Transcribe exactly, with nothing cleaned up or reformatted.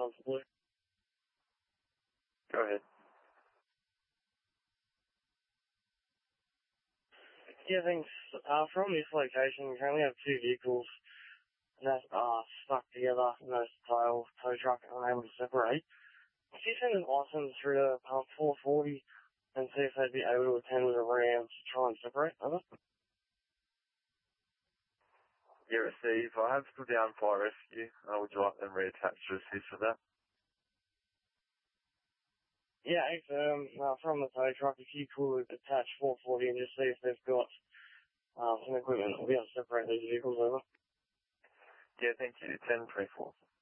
responsibly. Go ahead. Yeah, thanks. Uh, from this location, we currently have two vehicles that are stuck together in those tail tow truck unable to separate. If you send an license through to pump four forty and see if they'd be able to attend with a ram to try and separate, over? Yeah, receive. I have stood down fire rescue. Uh, would you like them reattached to assist with that? Yeah, it's, um, uh, from the tow truck, if you could attach four forty and just see if they've got um, some equipment that will be able to separate these vehicles over. Yeah, thank you. ten twenty-four.